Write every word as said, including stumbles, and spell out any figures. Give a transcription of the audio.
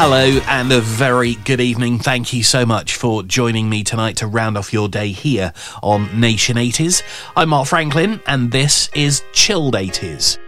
Hello and a very good evening. Thank you so much for joining me tonight to round off your day here on Nation eighties. I'm Mark Franklin and this is Chilled eighties.